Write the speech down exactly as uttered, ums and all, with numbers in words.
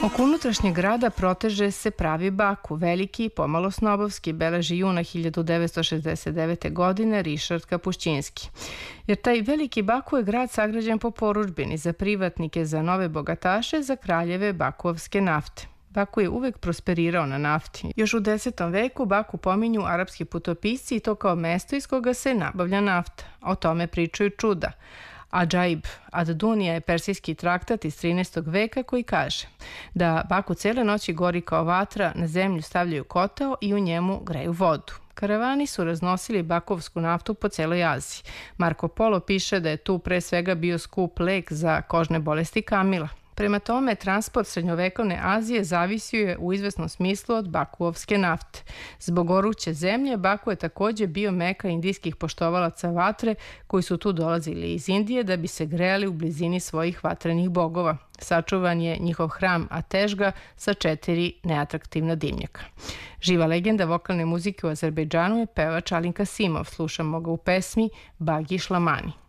Oko unutrašnjeg grada proteže se pravi Baku, veliki i pomalo snobovski, beleži juna hiljadu devetsto šezdeset devete. godine Rišard Kapušćinski. Jer taj veliki Baku je grad sagrađen po porudžbini za privatnike, za nove bogataše, za kraljeve bakuovske nafte. Baku je uvek prosperirao na nafti. Još u desetom veku Baku pominju arapski putopisci i to kao mesto iz koga se nabavlja nafta. O tome pričaju čuda. Adžaib ad-Dunija je persijski traktat iz trinaestog veka koji kaže da Baku cele noći gori kao vatra, na zemlju stavljaju kotao i u njemu greju vodu. Karavani su raznosili bakovsku naftu po celoj Aziji. Marko Polo piše da je tu pre svega bio skup lek za kožne bolesti kamila. Prema tome, transport srednjovekovne Azije zavisio je u izvesnom smislu od bakuovske nafte. Zbog goruće zemlje, Baku je takođe bio meka indijskih poštovalaca vatre koji su tu dolazili iz Indije da bi se grejali u blizini svojih vatrenih bogova. Sačuvan je njihov hram Atežga sa četiri neatraktivna dimnjaka. Živa legenda vokalne muzike u Azerbejdžanu je pevač Alin Kasimov. Slušamo ga u pesmi Bagi Šlamani.